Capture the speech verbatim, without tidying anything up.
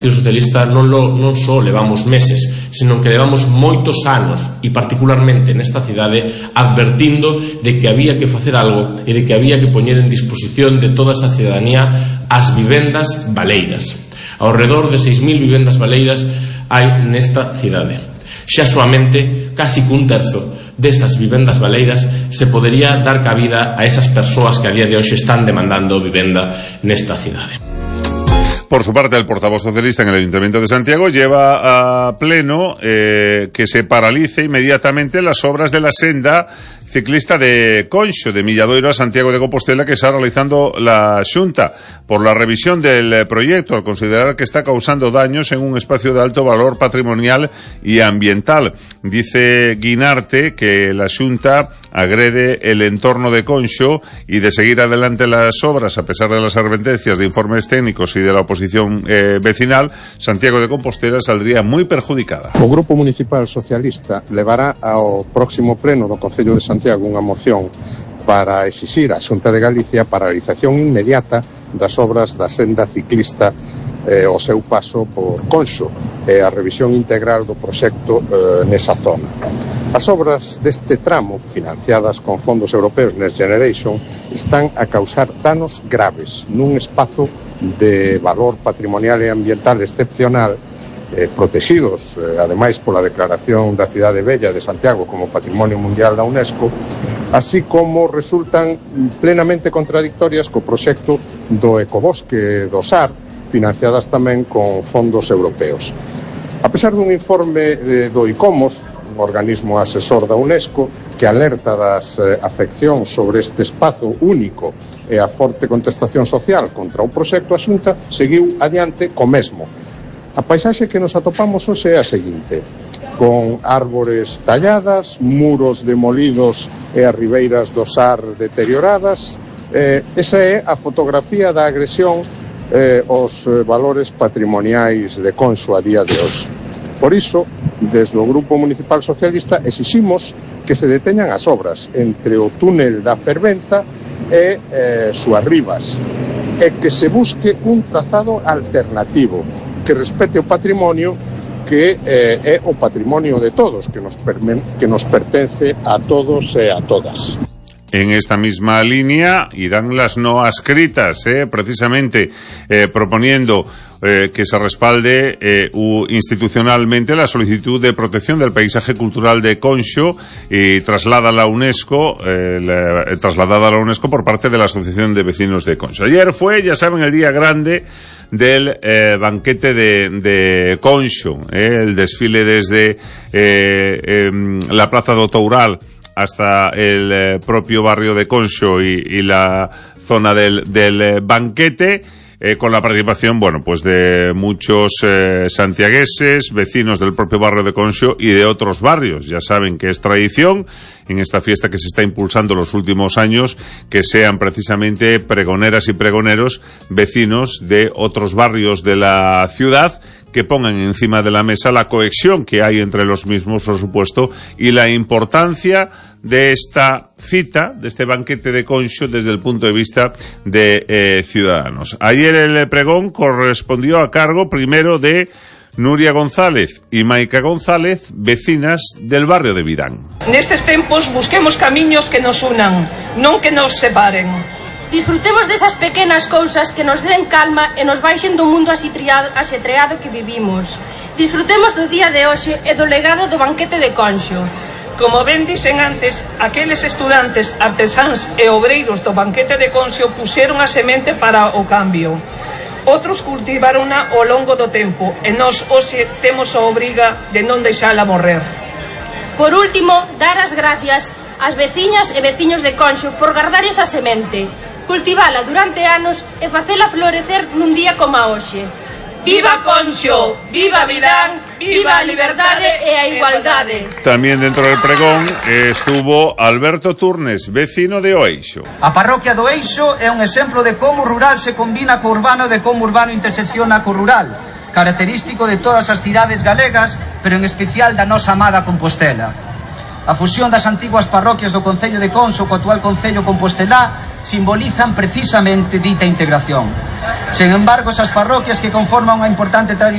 O Socialista non, lo, non só levamos meses, senón que levamos moitos anos e particularmente nesta cidade advertindo de que había que facer algo e de que había que poñer en disposición de toda esa cidadanía as vivendas baleiras. Ao redor de seis mil vivendas baleiras hai nesta cidade. Xa soamente casi cun terzo desas vivendas baleiras se podería dar cabida a esas persoas que a día de hoxe están demandando vivenda nesta cidade. Por su parte, el portavoz socialista en el Ayuntamiento de Santiago lleva a pleno eh, que se paralice inmediatamente las obras de la senda ciclista de Conxo, de Milladoiro a Santiago de Compostela, que está realizando la Xunta por la revisión del proyecto, al considerar que está causando daños en un espacio de alto valor patrimonial y ambiental. Dice Guinarte que la Xunta agrede el entorno de Conxo y de seguir adelante las obras, a pesar de las advertencias de informes técnicos y de la oposición eh, vecinal, Santiago de Compostela saldría muy perjudicada. O Grupo Municipal Socialista levará ao próximo pleno do Concello de Santiago unha moción para exixir á Xunta de Galicia a paralización inmediata das obras da senda ciclista eh, o seu paso por Conxo e a revisión integral do proxecto eh, nesa zona. As obras deste tramo, financiadas con fondos europeos Next Generation, están a causar danos graves nun espazo de valor patrimonial e ambiental excepcional, Eh, protegidos, eh, ademais pola declaración da Cidade Bella de Santiago como Patrimonio Mundial da UNESCO, así como resultan plenamente contradictorias co proxecto do Ecobosque do Sar, financiadas tamén con fondos europeos. A pesar dun informe eh, do ICOMOS, un organismo asesor da UNESCO, que alerta das eh, afeccións sobre este espazo único e a forte contestación social contra o proxecto, a Xunta seguiu adiante co mesmo. A paisaxe que nos atopamos hoxe é a seguinte: con árbores talladas, muros demolidos e as ribeiras do Sar deterioradas. Eh, esa é a fotografía da agresión eh, aos valores patrimoniais de Conxo a día de hoxe. Por iso, desde o Grupo Municipal Socialista exiximos que se deteñan as obras entre o túnel da Fervenza e eh, Súas Rivas, e que se busque un trazado alternativo que respete o patrimonio que eh, é o patrimonio de todos, que nos, que nos pertence a todos e a todas. En esta misma línea irán las no adscritas, eh, precisamente eh, proponiendo eh, que se respalde eh, u, institucionalmente la solicitud de protección del paisaje cultural de Conxo y traslada a la UNESCO, eh, la, eh, trasladada a la UNESCO por parte de la Asociación de Vecinos de Conxo. Ayer fue, ya saben, el día grande del eh, banquete de, de Conxo, eh, el desfile desde eh, eh, la Plaza do Toural hasta el eh, propio barrio de Conxo y, y la zona del, del eh, banquete, eh, con la participación, bueno, pues de muchos eh, santiagueses, vecinos del propio barrio de Conxo y de otros barrios. Ya saben que es tradición en esta fiesta que se está impulsando los últimos años que sean precisamente pregoneras y pregoneros vecinos de otros barrios de la ciudad, que pongan encima de la mesa la cohesión que hay entre los mismos, por supuesto, y la importancia de esta cita, de este banquete de Conxo desde el punto de vista de eh, ciudadanos. Ayer el pregón correspondió a cargo primero de Nuria González y Maica González, vecinas del barrio de Virán. Nestes tempos busquemos camiños que nos unan, non que nos separen. Disfrutemos desas pequenas cousas que nos den calma e nos baixen do mundo asetreado que vivimos. Disfrutemos do día de hoxe e do legado do banquete de Conxo. Como ben dixen antes, aqueles estudantes, artesáns e obreiros do banquete de Conxo puxeron a semente para o cambio. Outros cultivárona ao longo do tempo e nós hoxe temos a obriga de non deixala morrer. Por último, dar as gracias ás veciñas e veciños de Conxo por guardar esa semente, cultivala durante anos e facela florecer nun día como a hoxe. Viva Conxo, viva Virán, viva a liberdade e a igualdade. También dentro del pregón estuvo Alberto Turnes, vecino de Oeixo. A parroquia do Eixo é un exemplo de como o rural se combina co urbano e de como o urbano intersecciona co rural, característico de todas as cidades galegas, pero en especial da nosa amada Compostela. A fusión das antiguas parroquias do Concello de Conxo co actual Concello compostelá simbolizan precisamente dita integración. Sen embargo, esas parroquias que conforman unha importante tradición